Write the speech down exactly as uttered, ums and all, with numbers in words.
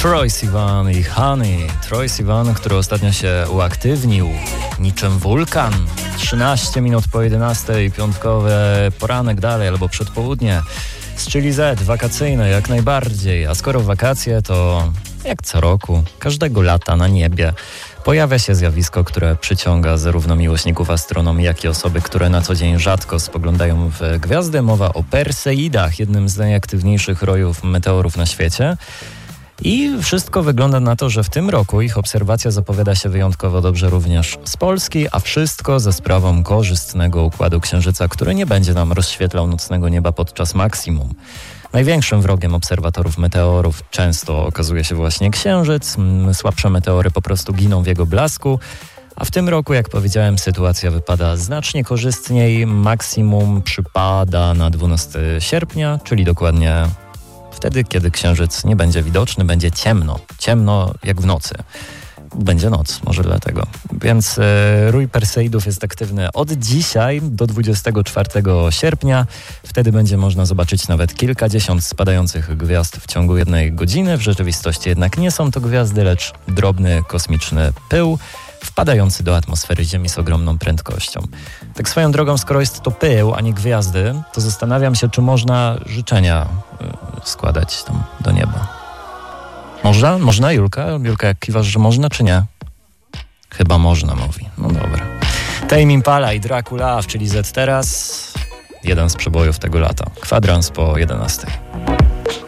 Troye Sivan i Honey. Troye Sivan, który ostatnio się uaktywnił niczym wulkan. trzynaście minut po jedenastej, piątkowe poranek dalej albo przedpołudnie. Z Chili Z, wakacyjne jak najbardziej. A skoro wakacje, to jak co roku, każdego lata na niebie pojawia się zjawisko, które przyciąga zarówno miłośników astronomii, jak i osoby, które na co dzień rzadko spoglądają w gwiazdy. Mowa o Perseidach, jednym z najaktywniejszych rojów meteorów na świecie. I wszystko wygląda na to, że w tym roku ich obserwacja zapowiada się wyjątkowo dobrze również z Polski, a wszystko ze sprawą korzystnego układu Księżyca, który nie będzie nam rozświetlał nocnego nieba podczas maksimum. Największym wrogiem obserwatorów meteorów często okazuje się właśnie Księżyc. Słabsze meteory po prostu giną w jego blasku. A w tym roku, jak powiedziałem, sytuacja wypada znacznie korzystniej. Maksimum przypada na dwunastego sierpnia, czyli dokładnie wtedy, kiedy Księżyc nie będzie widoczny, będzie ciemno. Ciemno jak w nocy. Będzie noc, może dlatego. Więc e, rój Perseidów jest aktywny od dzisiaj do dwudziestego czwartego sierpnia. Wtedy będzie można zobaczyć nawet kilkadziesiąt spadających gwiazd w ciągu jednej godziny. W rzeczywistości jednak nie są to gwiazdy, lecz drobny kosmiczny pył wpadający do atmosfery Ziemi z ogromną prędkością. Tak swoją drogą, skoro jest to pył, a nie gwiazdy, to zastanawiam się, czy można życzenia y, składać tam do nieba. Można? Można, Julka? Julka, jak kiwasz, że można, czy nie? Chyba można, mówi. No dobra. Tame Impala i Dracula, czyli Z teraz. Jeden z przebojów tego lata. Kwadrans po jedenastej.